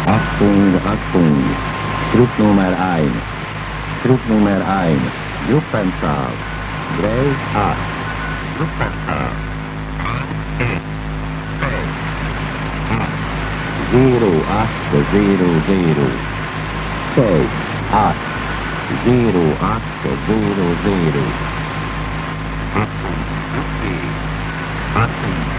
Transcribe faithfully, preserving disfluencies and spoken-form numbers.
Achtung, Achtung, groep nummer één, groep nummer één, groepenzaal, drie, acht, groepenzaal, één, twee, acht, zero, acht, zero, zero, twee, acht, zero, acht, zero, zero, Achtung, groep één, Achtung.